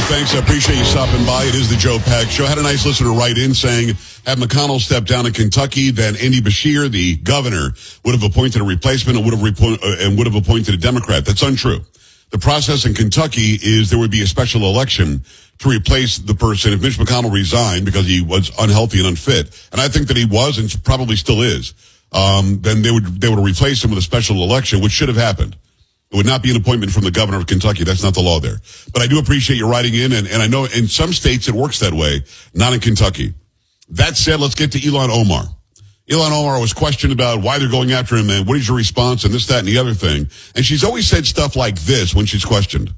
thanks. I appreciate you stopping by. It is the Joe Pags Show. I had a nice listener write in saying, had McConnell stepped down in Kentucky, then Andy Beshear, the governor, would have appointed a replacement and would have appointed a Democrat. That's untrue. The process in Kentucky is there would be a special election to replace the person if Mitch McConnell resigned because he was unhealthy and unfit. And I think that he was and probably still is. Then they would replace him with a special election, which should have happened. It would not be an appointment from the governor of Kentucky. That's not the law there. But I do appreciate you writing in, and I know in some states it works that way, not in Kentucky. That said, let's get to Ilhan Omar. Ilhan Omar was questioned about why they're going after him and what is your response and this, that, and the other thing. And she's always said stuff like this when she's questioned.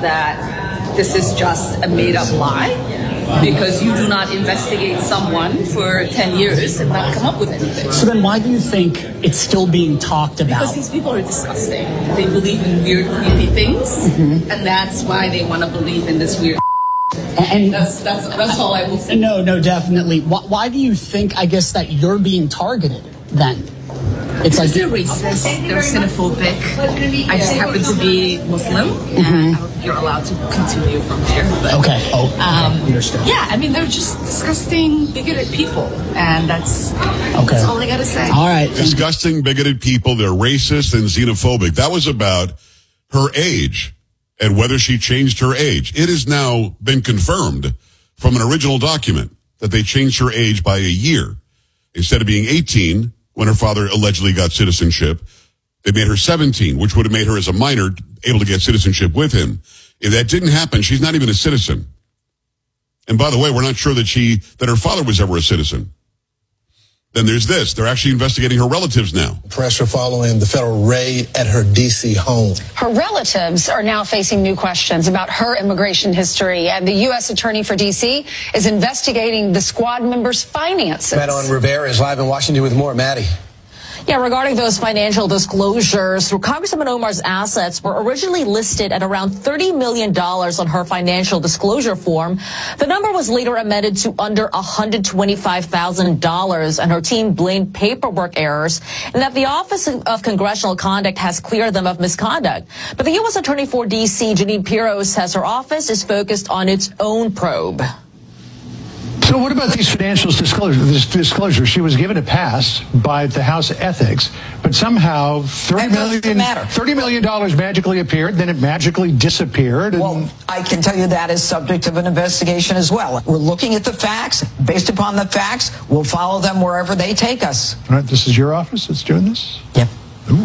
That this is just a made-up lie because you do not investigate someone for 10 years and not come up with anything. So then why do you think it's still being talked about? Because these people are disgusting. They believe in weird, creepy things, and that's why they want to believe in this weird. And that's all I will say. No, definitely. Why do you think, I guess, that you're being targeted then? It's because they're racist, they're xenophobic. I just happen to be Muslim, and I don't think you're allowed to continue from there. But, okay. Understood. Yeah, I mean, they're just disgusting, bigoted people, and that's all I got to say. All right. Disgusting, bigoted people, they're racist and xenophobic. That was about her age and whether she changed her age. It has now been confirmed from an original document that they changed her age by a year. Instead of being 18, when her father allegedly got citizenship, they made her 17, which would have made her as a minor able to get citizenship with him. If that didn't happen, she's not even a citizen. And by the way, we're not sure that her father was ever a citizen. Then there's this. They're actually investigating her relatives now. Pressure following the federal raid at her D.C. home. Her relatives are now facing new questions about her immigration history, and the U.S. Attorney for D.C. is investigating the squad members' finances. Madeline Rivera is live in Washington with more. Maddie. Yeah, regarding those financial disclosures, Congresswoman Omar's assets were originally listed at around $30 million on her financial disclosure form. The number was later amended to under $125,000, and her team blamed paperwork errors and that the Office of Congressional Conduct has cleared them of misconduct. But the U.S. Attorney for D.C., Janine Pirro, says her office is focused on its own probe. So what about these financial disclosures? She was given a pass by the House Ethics, but somehow $30 million magically appeared, then it magically disappeared. Well, I can tell you that is subject of an investigation as well. We're looking at the facts. Based upon the facts, we'll follow them wherever they take us. All right, this is your office that's doing this? Yep. Ooh.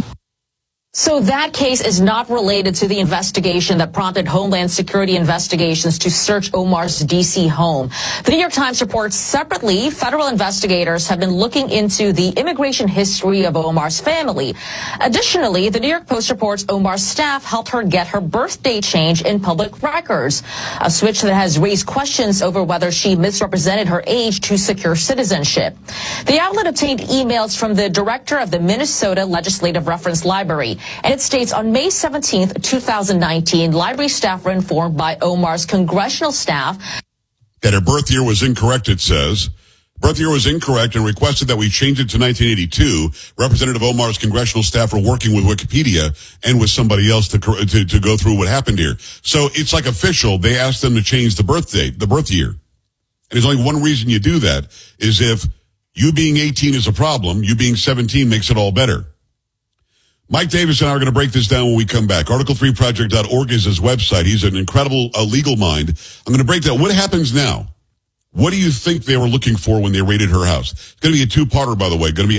So that case is not related to the investigation that prompted Homeland Security investigations to search Omar's D.C. home. The New York Times reports separately, federal investigators have been looking into the immigration history of Omar's family. Additionally, the New York Post reports Omar's staff helped her get her birthday changed in public records, a switch that has raised questions over whether she misrepresented her age to secure citizenship. The outlet obtained emails from the director of the Minnesota Legislative Reference Library. And it states on May 17th, 2019, library staff were informed by Omar's congressional staff that her birth year was incorrect, it says. Birth year was incorrect and requested that we change it to 1982. Representative Omar's congressional staff were working with Wikipedia and with somebody else to go through what happened here. So it's like official. They asked them to change the birth date, the birth year. And there's only one reason you do that is if you being 18 is a problem, you being 17 makes it all better. Mike Davis and I are going to break this down when we come back. Article3project.org is his website. He's an incredible legal mind. I'm going to break down what happens now. What do you think they were looking for when they raided her house? It's going to be a two-parter, by the way. Going to be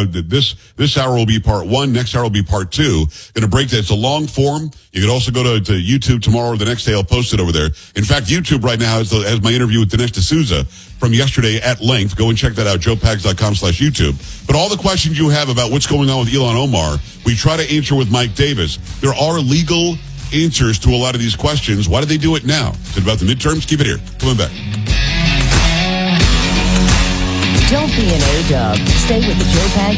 this hour will be part one. Next hour will be part two. Going to break that. It's a long form. You can also go to YouTube tomorrow or the next day. I'll post it over there. In fact, YouTube right now has my interview with Dinesh D'Souza from yesterday at length. Go and check that out, joepags.com/YouTube. But all the questions you have about what's going on with Ilhan Omar, we try to answer with Mike Davis. There are legal answers to a lot of these questions. Why did they do it now? Is it about the midterms? Keep it here. Coming back. Don't be an A-dub. Stay with the Joe Pags